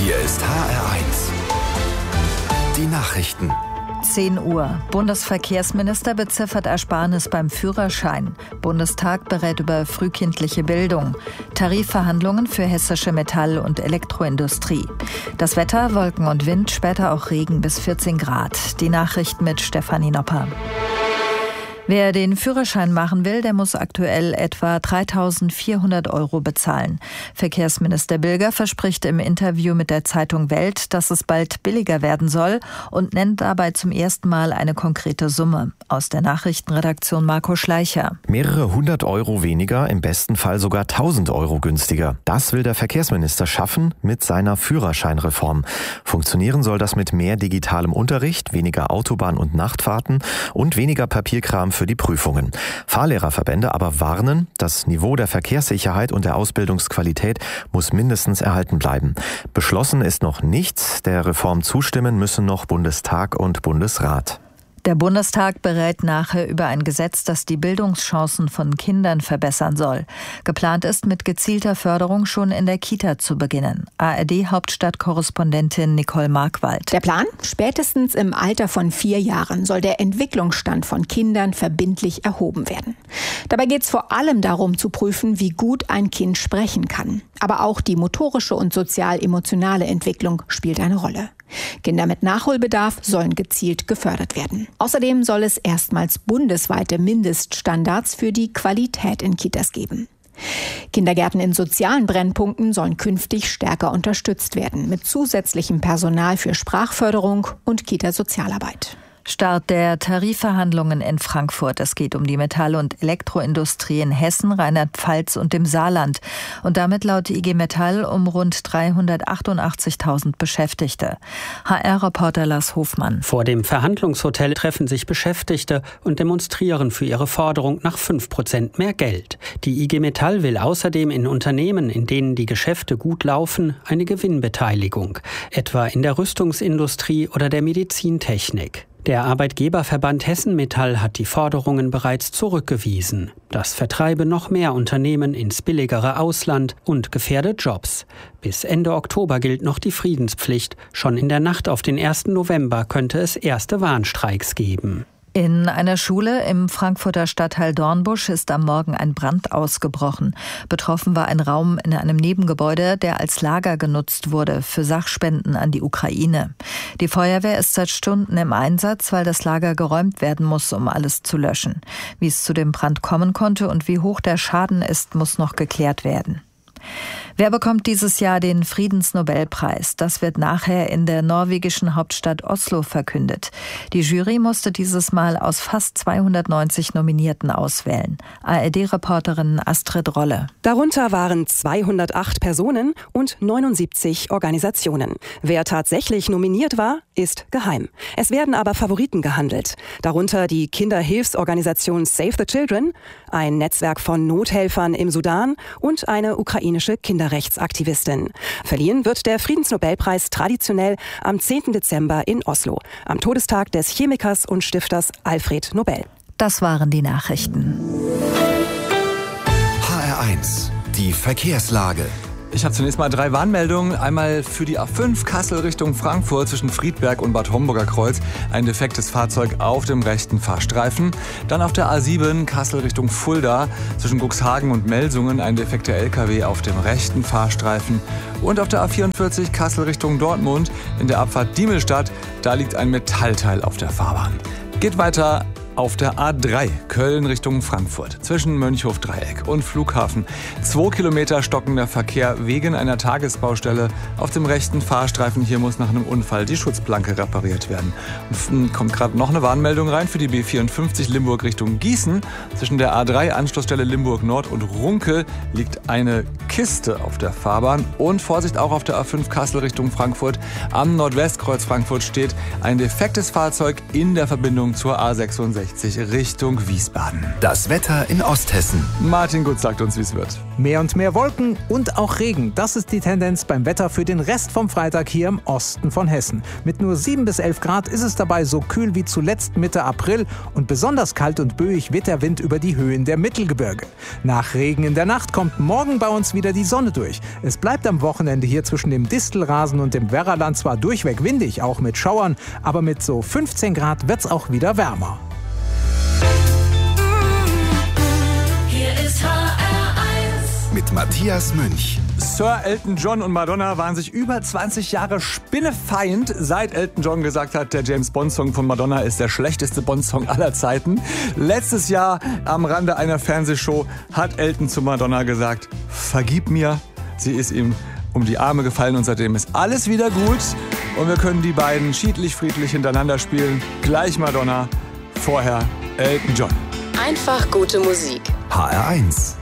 Hier ist HR1. Die Nachrichten. 10 Uhr. Bundesverkehrsminister beziffert Ersparnis beim Führerschein. Bundestag berät über frühkindliche Bildung. Tarifverhandlungen für hessische Metall- und Elektroindustrie. Das Wetter, Wolken und Wind, später auch Regen bis 14 Grad. Die Nachrichten mit Stefanie Nopper. Wer den Führerschein machen will, der muss aktuell etwa 3.400 € bezahlen. Verkehrsminister Bilger verspricht im Interview mit der Zeitung Welt, dass es bald billiger werden soll und nennt dabei zum ersten Mal eine konkrete Summe. Aus der Nachrichtenredaktion Marco Schleicher. Mehrere 100 € weniger, im besten Fall sogar 1.000 € günstiger. Das will der Verkehrsminister schaffen mit seiner Führerscheinreform. Funktionieren soll das mit mehr digitalem Unterricht, weniger Autobahn- und Nachtfahrten und weniger Papierkram für die Prüfungen. Fahrlehrerverbände aber warnen, das Niveau der Verkehrssicherheit und der Ausbildungsqualität muss mindestens erhalten bleiben. Beschlossen ist noch nichts. Der Reform zustimmen müssen noch Bundestag und Bundesrat. Der Bundestag berät nachher über ein Gesetz, das die Bildungschancen von Kindern verbessern soll. Geplant ist, mit gezielter Förderung schon in der Kita zu beginnen. ARD-Hauptstadtkorrespondentin Nicole Markwald. Der Plan? Spätestens im Alter von 4 Jahren soll der Entwicklungsstand von Kindern verbindlich erhoben werden. Dabei geht es vor allem darum zu prüfen, wie gut ein Kind sprechen kann. Aber auch die motorische und sozial-emotionale Entwicklung spielt eine Rolle. Kinder mit Nachholbedarf sollen gezielt gefördert werden. Außerdem soll es erstmals bundesweite Mindeststandards für die Qualität in Kitas geben. Kindergärten in sozialen Brennpunkten sollen künftig stärker unterstützt werden, mit zusätzlichem Personal für Sprachförderung und Kita-Sozialarbeit. Start der Tarifverhandlungen in Frankfurt. Es geht um die Metall- und Elektroindustrie in Hessen, Rheinland-Pfalz und dem Saarland. Und damit laut IG Metall um rund 388.000 Beschäftigte. HR-Reporter Lars Hofmann. Vor dem Verhandlungshotel treffen sich Beschäftigte und demonstrieren für ihre Forderung nach 5% mehr Geld. Die IG Metall will außerdem in Unternehmen, in denen die Geschäfte gut laufen, eine Gewinnbeteiligung. Etwa in der Rüstungsindustrie oder der Medizintechnik. Der Arbeitgeberverband Hessen Metall hat die Forderungen bereits zurückgewiesen. Das vertreibe noch mehr Unternehmen ins billigere Ausland und gefährde Jobs. Bis Ende Oktober gilt noch die Friedenspflicht. Schon in der Nacht auf den 1. November könnte es erste Warnstreiks geben. In einer Schule im Frankfurter Stadtteil Dornbusch ist am Morgen ein Brand ausgebrochen. Betroffen war ein Raum in einem Nebengebäude, der als Lager genutzt wurde für Sachspenden an die Ukraine. Die Feuerwehr ist seit Stunden im Einsatz, weil das Lager geräumt werden muss, um alles zu löschen. Wie es zu dem Brand kommen konnte und wie hoch der Schaden ist, muss noch geklärt werden. Wer bekommt dieses Jahr den Friedensnobelpreis? Das wird nachher in der norwegischen Hauptstadt Oslo verkündet. Die Jury musste dieses Mal aus fast 290 Nominierten auswählen. ARD-Reporterin Astrid Rolle. Darunter waren 208 Personen und 79 Organisationen. Wer tatsächlich nominiert war, ist geheim. Es werden aber Favoriten gehandelt. Darunter die Kinderhilfsorganisation Save the Children, ein Netzwerk von Nothelfern im Sudan und eine ukrainische Kinderrechtsaktivistin. Verliehen wird der Friedensnobelpreis traditionell am 10. Dezember in Oslo, am Todestag des Chemikers und Stifters Alfred Nobel. Das waren die Nachrichten. HR1, die Verkehrslage. Ich habe zunächst mal 3 Warnmeldungen. Einmal für die A5 Kassel Richtung Frankfurt zwischen Friedberg und Bad Homburger Kreuz ein defektes Fahrzeug auf dem rechten Fahrstreifen. Dann auf der A7 Kassel Richtung Fulda zwischen Cuxhagen und Melsungen ein defekter LKW auf dem rechten Fahrstreifen. Und auf der A44 Kassel Richtung Dortmund in der Abfahrt Diemelstadt, da liegt ein Metallteil auf der Fahrbahn. Geht weiter auf der A3 Köln Richtung Frankfurt zwischen Mönchhof-Dreieck und Flughafen. 2 Kilometer stockender Verkehr wegen einer Tagesbaustelle auf dem rechten Fahrstreifen. Hier muss nach einem Unfall die Schutzplanke repariert werden. Und kommt gerade noch eine Warnmeldung rein für die B54 Limburg Richtung Gießen. Zwischen der A3 Anschlussstelle Limburg Nord und Runkel liegt eine Kiste auf der Fahrbahn. Und Vorsicht auch auf der A5 Kassel Richtung Frankfurt. Am Nordwestkreuz Frankfurt steht ein defektes Fahrzeug in der Verbindung zur A66 A61 Richtung Wiesbaden. Das Wetter in Osthessen. Martin Gut sagt uns, wie es wird. Mehr und mehr Wolken und auch Regen. Das ist die Tendenz beim Wetter für den Rest vom Freitag hier im Osten von Hessen. Mit nur 7 bis 11 Grad ist es dabei so kühl wie zuletzt Mitte April und besonders kalt und böig weht der Wind über die Höhen der Mittelgebirge. Nach Regen in der Nacht kommt morgen bei uns wieder die Sonne durch. Es bleibt am Wochenende hier zwischen dem Distelrasen und dem Werraland zwar durchweg windig, auch mit Schauern, aber mit so 15 Grad wird's auch wieder wärmer. Hier ist HR1 mit Matthias Münch. Sir Elton John und Madonna waren sich über 20 Jahre spinnefeind, seit Elton John gesagt hat, der James-Bond-Song von Madonna ist der schlechteste Bond-Song aller Zeiten. Letztes Jahr am Rande einer Fernsehshow hat Elton zu Madonna gesagt, vergib mir. Sie ist ihm um die Arme gefallen und seitdem ist alles wieder gut. Und wir können die beiden schiedlich, friedlich hintereinander spielen. Gleich Madonna, vorher Elton John. Einfach gute Musik. HR1